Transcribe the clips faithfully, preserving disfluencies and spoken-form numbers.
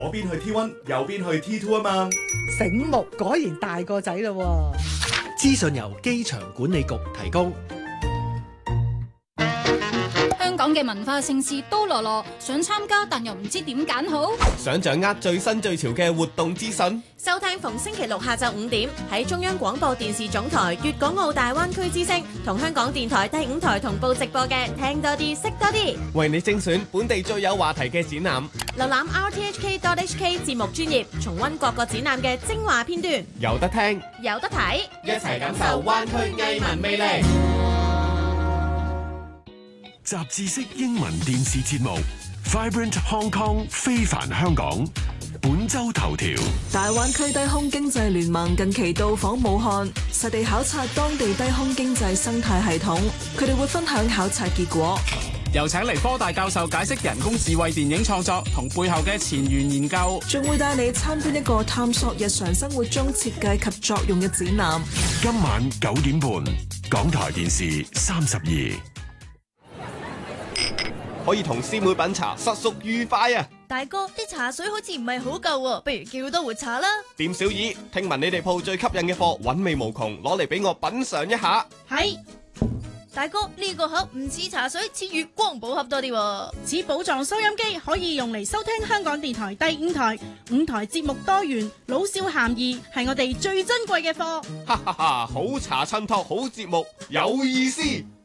左邊去 T 一，右邊去 T 二 啊嘛。 醒目，果然大個仔咯。 資訊由機場管理局提供。 香港嘅文化盛事都羅羅，想參加但又唔知點揀好。 想掌握最新最潮嘅活動資訊， 收聽逢星期六下晝五點喺中央廣播電視總台粵港澳大灣區之聲同香港電台第五台同步直播嘅聽多啲識多啲， 為你精選本地最有話題嘅展覽。 瀏覽 r t h k dot h k 節目專頁，重溫各個展覽嘅精華片段， 有得聽， 有得睇， 一齊感受灣區藝文魅力。 雜誌式英文電視節目 Vibrant Hong Kong 非凡香港本周頭條。 大灣區低空經濟聯盟近期到訪武漢，實地考察當地低空經濟生態系統，佢哋會分享考察結果。 又請嚟科大教授解釋人工智慧電影創作同背後嘅前沿研究， 仲會帶你參觀一個探索日常生活中設計及作用嘅展覽。 今晚九點半，港台電視三十二。 可以同師妹品茶，實屬愉快啊！ 大哥，啲茶水好似唔係好夠喎，不如叫多壺茶啦。 店小二，聽聞你哋鋪最吸引嘅貨韻味無窮，攞嚟俾我品嚐一下。 係，大哥，呢個盒唔似茶水，似月光寶盒多啲， 似寶藏收音機，可以用嚟收聽香港電台第五台，五台節目多元，老少咸宜，係我哋最珍貴嘅貨。 哈哈哈！好茶襯托好節目，有意思。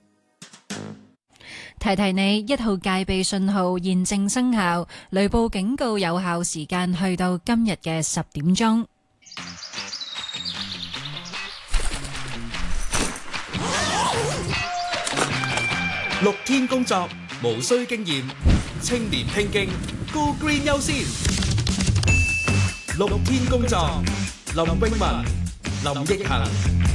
提提你，一號戒備信號現正生效，雷暴警告有效時間去到今日嘅十點鐘。 六天工作無需經驗，青年拼勁 Go Green 優先。六天工作，林詠雯、林奕恒。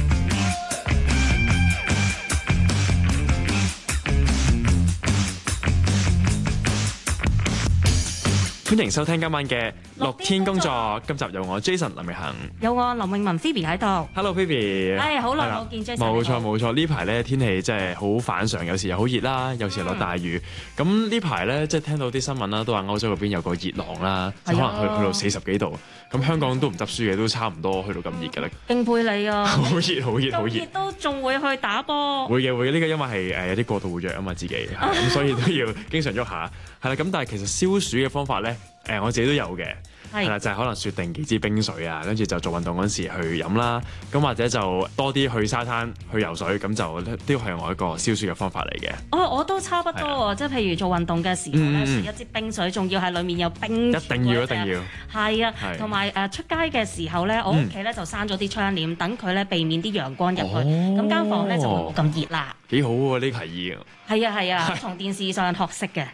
歡迎收聽今晚嘅六天工作，今集有我 Jason 林奕恒， 有我林詠雯 Phoebe 喺度。 Hello Phoebe， 唉，好耐冇見 Jason。 冇錯冇錯，呢排咧天氣真係好反常，有時又好熱啦，有時又落大雨。咁、嗯、呢排咧即係聽到啲新聞啦，都話歐洲嗰邊有個熱浪啦，可能去去到四十幾度。咁香港都唔執輸嘅，都差唔多去到咁熱㗎啦。 敬佩你啊！ 好熱好熱好熱， 都仲會去打波。 會嘅會嘅，呢、呢個因為係誒有啲過度活躍啊嘛，自己咁所以都要經常喐下。係啦，咁但係其實消暑嘅方法咧，誒我自己都有嘅。係啦，就係、是、可能雪定幾支冰水啊，跟住就做運動嗰陣時去飲啦。咁或者就多啲去沙灘去游水，咁就都係我一個消暑嘅方法嚟嘅。 哦，我都差不多喎，即係譬如做運動嘅時候咧，雪、嗯、一支冰水，仲要係裡面有冰。一定要一定要。係啊，同埋誒出街嘅時候咧，我屋企咧就閂咗啲窗簾，等佢咧避免啲陽光入去，咁、哦、間房咧就冇咁熱啦。幾好喎呢個提議。係啊係啊，從電視上學識嘅。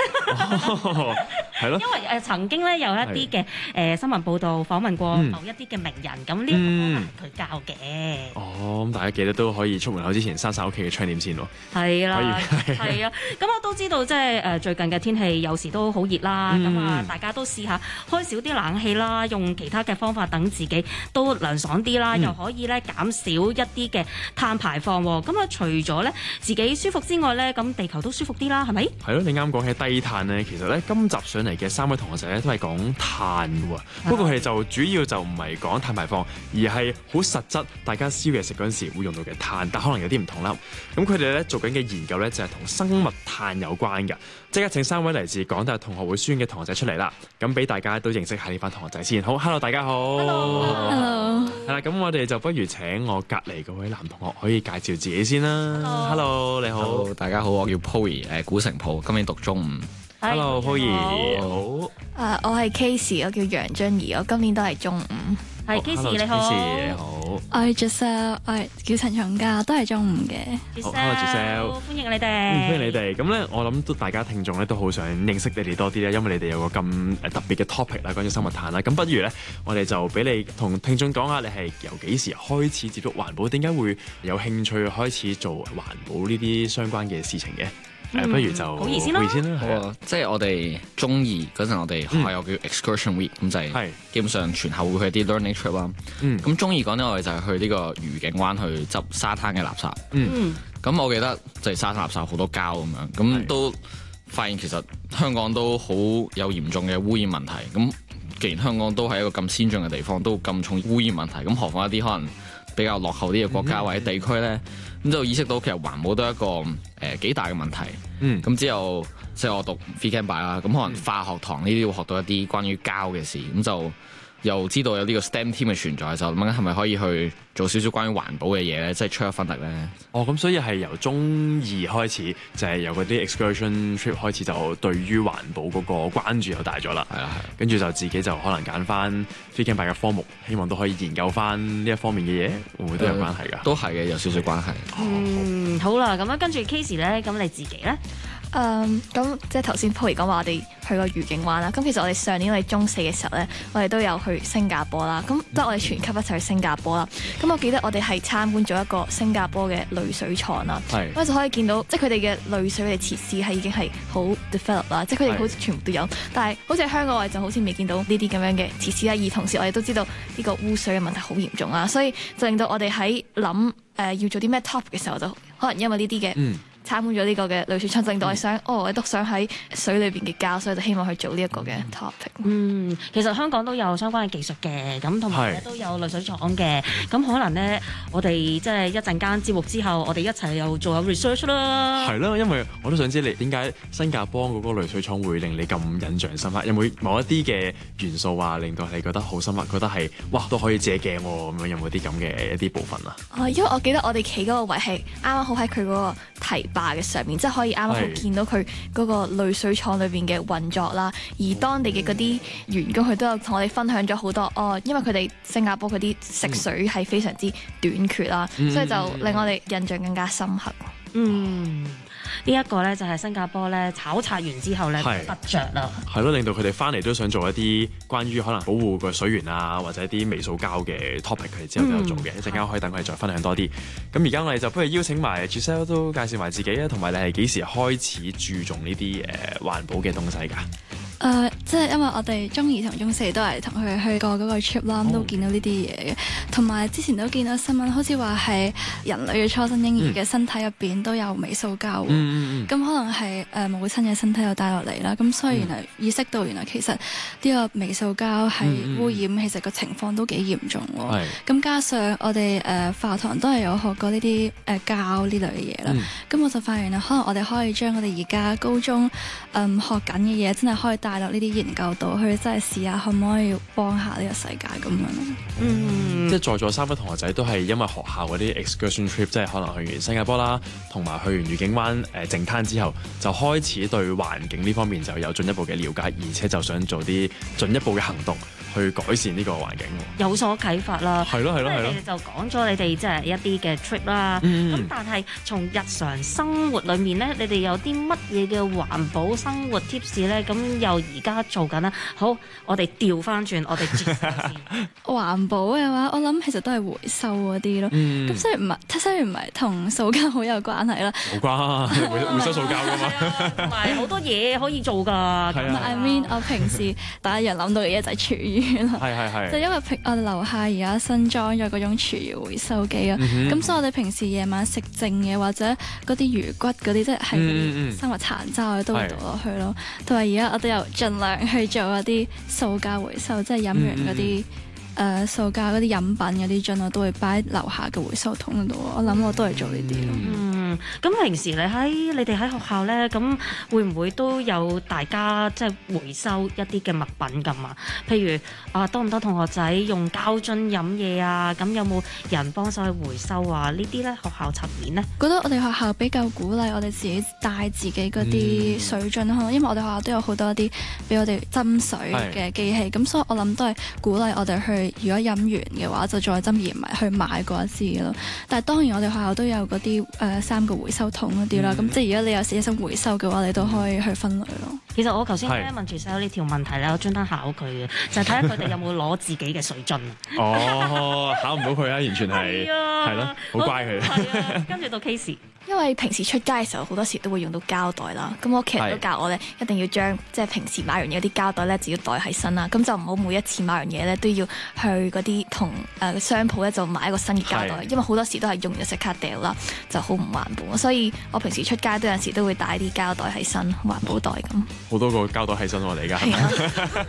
係咯。因為誒曾經咧有一啲嘅誒新聞報導訪問過某一啲嘅名人，咁呢、嗯、個係佢教嘅。哦，咁大家記得都可以出門口之前閂晒屋企嘅窗簾先喎。係啦，係啊。咁我都知道即係誒最近嘅天氣有時都好熱啦，咁、嗯、啊大家都試下開少啲冷氣啦，用其他嘅方法等自己都涼爽啲啦、嗯，又可以咧減少一啲嘅碳排放。咁啊除咗咧自己舒服之外咧，咁地球都舒服啲啦，係咪？係咯，你啱講起低碳咧，其實咧今集上嚟嘅三位同學仔咧都係講碳嘅喎，不過佢哋就主要就唔係講碳排放，而係好實質，大家燒嘢食嗰陣時會用到嘅碳，但可能有啲唔同啦。咁佢哋咧做緊嘅研究咧就係同生物碳有關嘅。即刻請三位嚟自港大同學會書院嘅同學仔出嚟啦，咁俾大家都認識下呢班同學仔先。好 ，Hello 大家好 ，Hello，係啦，咁我哋就不如請我隔離嗰位男同學可以介紹自己先啦。Hello， 你好 ，Hello， 大家好，我叫 Poey， 誒古城普，今年讀中五。 Hello Poey， 好。 誒、uh, 我係 Casey， 我叫楊津怡，我今年都係中五。 係 Casey 你好。 Casey 你好。 我係 Giselle， 我係叫陳松嘉，都係中五嘅。 Hello Giselle， 歡迎你哋。 歡迎你哋。咁咧，我諗都大家聽眾咧都好想認識你哋多啲咧，因為你哋有個咁誒特別嘅 topic 啦，關於生物碳啦。咁不如咧，我哋就俾你同聽眾講下，你係由幾時開始接觸環保？點解會有興趣開始做環保呢啲相關嘅事情嘅？誒、嗯，不如就好易先啦。好易先啦， 好啊！即係我哋中二嗰陣，我哋學校有叫 excursion week，咁、嗯、就係基本上全校會去啲 learning trip 啦。咁、嗯、中二嗰陣，我哋就係去呢個愉景灣去執沙灘嘅垃圾。嗯，咁我記得就係沙灘垃圾好多膠咁樣，咁都發現其實香港都好有嚴重嘅污染問題。咁既然香港都係一個咁先進嘅地方，都咁重污染問題，咁何況一啲可能比較落後啲嘅國家或者地區咧，咁就意識到其實環保都係一個誒幾、呃、大嘅問題。嗯，咁之後即係我讀 Phy Chem Bio 啦，咁可能化學堂呢啲會學到一啲關於膠嘅事，咁就又知道有呢個 STEM team 嘅存在，就諗緊係咪可以去做少少關於環保嘅嘢咧，即係出一分力咧。 哦，咁所以係由中二開始，就係、是、由嗰啲 excursion trip 開始，就對於環保嗰個關注又大咗啦。係啊係。跟住就自己就可能揀翻 Phy Chem Bio嘅科目，希望都可以研究翻呢一方面嘅嘢，會唔會都有關係㗎、呃？都係嘅，有少少關係。 嗯，好啦，咁樣跟住 Casey 咧，咁你自己咧？ 誒、um, 咁即係頭先 Poly 講話我哋去過愉景灣啦，咁其實我哋上年我哋中四嘅時候咧，我哋都有去新加坡啦，咁即係我哋全級一齊去新加坡啦。咁我記得我哋係參觀咗一個新加坡嘅濾水廠啦，咁就可以見到即係佢哋嘅濾水嘅設施係已經係好 develop 啦，即係佢哋好似全部都有。但係好似喺香港我哋就好似未見到呢啲咁樣嘅設施啦，而同時我哋都知道呢個污水嘅問題好嚴重啦，所以就令到我哋喺諗誒要做啲咩 top 嘅時候，就可能因為呢啲嘅。嗯參觀咗呢個嘅濾水廠，令到我想，哦，我都想喺水裏邊嘅膠，所以就希望去做呢一個嘅 topic。 嗯，其實香港都有相關嘅技術嘅，咁同埋都有濾水廠嘅，咁可能咧，我哋即係一陣間節目之後，我哋一齊又做下 research 啦。係咯，因為我都想知你點解新加坡嗰個濾水廠會令你咁印象深刻？有冇某一啲嘅元素話令到你覺得好深刻？覺得係哇都可以借鏡喎咁樣，有冇啲咁嘅一啲部分啊？ 哦，因為我記得我哋企嗰個位係啱啱好喺佢嗰個堤壩嘅上面，即係可以啱啱好見到佢嗰個濾水廠裏邊嘅運作啦。而當地嘅嗰啲員工佢都有同我哋分享咗好多哦，因為佢哋新加坡嗰啲食水係非常之短缺啦，嗯、所以就令我哋印象更加深刻。 嗯，呢、這、一個咧就係新加坡咧考察完之後咧得着啦。係咯， 令到佢哋翻嚟都想做一啲關於可能保護個水源啊，或者一啲微塑膠嘅 topic， 佢哋之後都有做嘅。一陣間可以等佢哋再分享多啲。咁而家我哋就不如邀請埋 Giselle 都介紹埋自己啊，同埋你係幾時開始注重呢啲誒環保嘅東西㗎？ 誒、呃，即係因為我哋中二同中四都係同佢哋去過嗰個 trip 啦，咁、oh. 都見到呢啲嘢嘅，同埋之前都見到新聞，好似話係人類嘅初生嬰兒嘅身體入邊都有微塑膠，咁、mm. 可能係誒、呃、母親嘅身體又帶落嚟啦，咁所以原來意識到原來其實呢個微塑膠係污染，mm. 其實個情況都幾嚴重喎。咁、mm. 加上我哋誒、呃、化學堂都係有學過呢啲誒膠呢類嘅嘢啦，咁、mm. 我就發現啦，可能我哋可以將我哋而家高中誒、嗯、學緊嘅嘢，真係可以帶落呢啲研究度去，真係試下可唔可以幫下呢個世界咁樣咯。 嗯，即係在座三位同學仔都係因為學校嗰啲 excursion trip，即係可能去完新加坡啦，同埋去完愉景灣誒淨灘之後，就開始對環境呢方面就有進一步嘅了解，而且就想做啲進一步嘅行動去改善呢個環境。 有所啟發啦。係咯係咯係咯。你哋就講咗你哋即係一啲嘅 trip 啦。咁、嗯、但係從日常生活裡面咧，你哋有啲乜嘢嘅環保生活 tips 咧？咁又而家做緊啦。好，我哋調翻轉，我哋轉先。 環保嘅話，我諗其實都係回收嗰啲咯。咁、嗯、雖然唔係，雖然唔係同塑膠好有關係啦。 冇關，回回收塑膠噶嘛。 同埋好多嘢可以做㗎。 咁 I mean， 我平時第一樣諗到嘅嘢就係廚餘啦。係係係。就因為平我哋樓下而家新裝咗嗰種廚餘回收機啊。咁、嗯、所以我哋平時夜晚食剩嘅或者嗰啲魚骨嗰啲，即係係嗰啲生物殘渣，我哋都會倒落去咯。同埋而家我都有盡量去做一啲塑膠回收，即係飲完嗰啲誒塑膠嗰啲飲品嗰啲樽，我都會擺喺樓下嘅回收桶度。我諗我都係做呢啲咯。 嗯，咁平時你喺你哋喺學校咧，咁會唔會都有大家即係回收一啲嘅物品咁啊？譬如啊，多唔多同學仔用膠樽飲嘢啊？咁有冇人幫手去回收啊？呢啲咧學校層面咧， 覺得我哋學校比較鼓勵我哋自己帶自己嗰啲水樽，可能、嗯、因為我哋學校都有好多啲俾我哋斟水嘅機器，咁所以我諗都係鼓勵我哋去，如果飲完嘅話就再斟，而唔係去買過一支咯。但係當然我哋學校都有嗰啲誒三個回收桶嗰啲啦，咁、嗯、即係如果你有時想回收嘅話，你都可以去分類咯。 其實我頭先咧問住晒呢條問題咧，我專登考佢嘅，就係睇下佢哋有冇攞自己嘅水樽。 哦，考唔到佢啊，完全係係咯，好乖佢。 跟住到 case。 因為平時出街嘅時候好多時都會用到膠袋啦，咁我屋企人都教我咧，一定要將即係平時買完嘢啲膠袋咧，自己袋喺身啦，咁就唔好每一次買完嘢咧都要去嗰啲同誒商鋪咧就買一個新嘅膠袋，因為好多時都係用咗即刻掉啦，就好唔環保。所以我平時出街都有陣時都會帶啲膠袋喺身，環保袋咁。 好多個膠袋喺身喎，你而家係咪？